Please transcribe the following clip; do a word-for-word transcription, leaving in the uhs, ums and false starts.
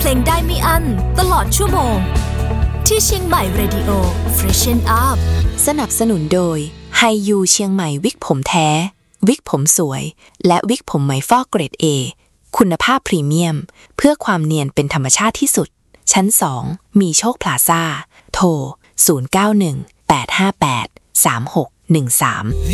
เพลงได้ไม่อั้นตลอดชั่วโมงที่เชียงใหม่ Radio Freshen Up สนับสนุนโดยไฮยูเชียงใหม่วิกผมแท้วิกผมสวยและวิกผมไหมฟอกเกรด เอ คุณภาพพรีเมียมเพื่อความเนียนเป็นธรรมชาติที่สุดชั้นสองมีโชคพลาซ่าโทรศูนย์ เก้า หนึ่ง แปด ห้า แปด สาม หก หนึ่ง สาม